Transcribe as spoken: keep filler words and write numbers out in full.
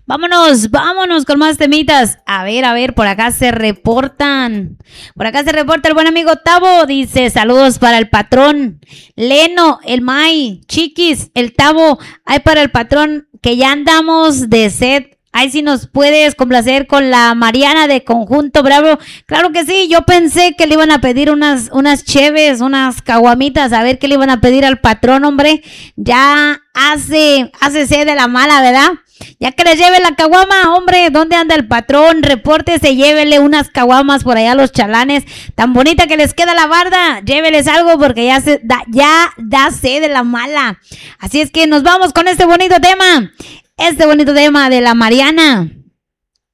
Vámonos, vámonos con más temitas. A ver, a ver, por acá se reportan. Por acá se reporta el buen amigo Tavo. Dice, saludos para el patrón. Leno, el May, Chiquis, el Tavo. Hay para el patrón que ya andamos de set. Ay, si nos puedes complacer con la Mariana de Conjunto Bravo. Claro que sí, yo pensé que le iban a pedir unas, unas cheves, unas caguamitas, a ver qué le iban a pedir al patrón, hombre. Ya hace, hace sed de la mala, ¿verdad? Ya que les lleve la caguama, hombre, ¿dónde anda el patrón? Repórtese, llévele unas caguamas por allá a los chalanes. Tan bonita que les queda la barda, lléveles algo porque ya se da, ya da sed de la mala. Así es que nos vamos con este bonito tema. Este bonito tema de la Mariana.